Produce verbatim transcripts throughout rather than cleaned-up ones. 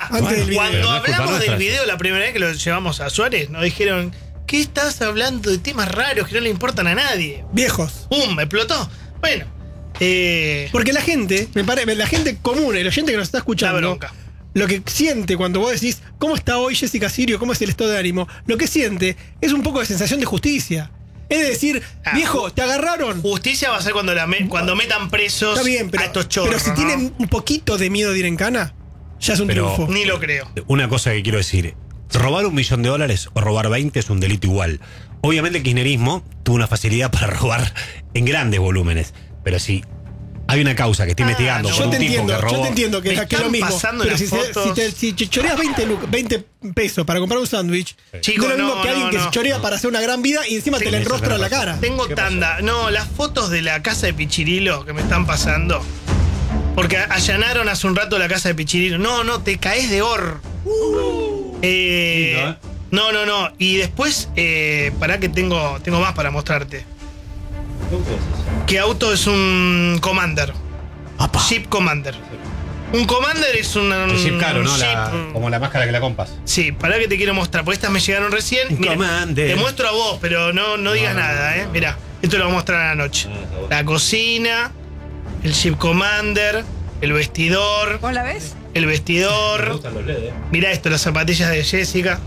Antes del video. Cuando no es culpa hablamos nuestra. del video la primera vez que lo llevamos a Suárez, nos dijeron, ¿qué estás hablando de temas raros que no le importan a nadie? Viejos. ¡Pum! Me explotó. Bueno, eh, Porque la gente, me parece, la gente común, el oyente que nos está la escuchando, bronca. lo que siente cuando vos decís, ¿cómo está hoy Jessica Sirio? ¿Cómo es el estado de ánimo? Lo que siente es un poco de sensación de justicia. Es decir, Ah, viejo, te agarraron. Justicia va a ser cuando, la me- cuando metan presos Está bien, pero, a estos chorros. pero si ¿no? tienen un poquito de miedo de ir en cana, ya es un Pero- triunfo. Ni lo creo. Una cosa que quiero decir. Robar un millón de dólares o robar veinte es un delito igual. Obviamente el kirchnerismo tuvo una facilidad para robar en grandes volúmenes. Pero si hay una causa que está Ah, investigando no. por Yo un te tipo entiendo, que robó... yo te entiendo que, Me que es lo están mismo. pasando Pero las si, se- fotos. si, te, si te choreas veinte, lu- veinte pesos para comprar un sándwich, Chicos, no es lo mismo no, que alguien no, que no. se chorea para hacer una gran vida y encima Sí, te la eso enrostra en la tenés cara. razón. Tengo ¿Qué pasó? tanda. No, las fotos de la casa de Pichirilo que me están pasando. Porque allanaron hace un rato la casa de Pichirilo. No, no, te caes de hor. Eh, Lindo, ¿eh? no, no, no. Y después, eh, pará que tengo, tengo más para mostrarte. ¿Qué auto es un Commander? Jeep Commander. Un Commander es un, El Jeep caro, ¿no? un La- Jeep, como la máscara que la compas. Sí, pará que te quiero mostrar, porque estas me llegaron recién. Un Mira, Commander. te muestro a vos, pero no, no digas No, no, nada, no, ¿eh? no. Mirá, esto lo voy a mostrar a la noche. Ah, está bueno. La cocina, el Jeep Commander, el vestidor, ¿Vos la ves? el vestidor. los L E D, ¿eh? Mirá esto, las zapatillas de Jessica.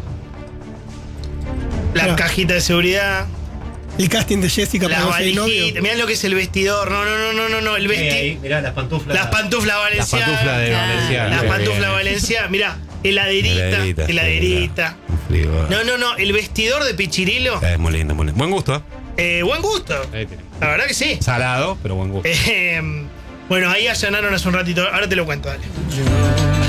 La Mirá. cajita de seguridad. El casting de Jessica Las para ser novio. valijitas. Mirá lo que es el vestidor. No, no, no, no, no, no. El Eh, vesti ahí, mirá las pantuflas. Las pantuflas Las valencianas. pantuflas de Ah, Valencia. Las Bien, pantuflas bien. valencianas. Mirá, heladerita. Heladerita. Frigo. No, no, no. El vestidor de Pichirilo. Es muy lindo, muy lindo. Buen gusto, ¿eh? Eh, buen gusto. Ahí tiene. La verdad que sí. Salado, pero buen gusto. Eh, bueno, ahí allanaron hace un ratito. Ahora te lo cuento, dale.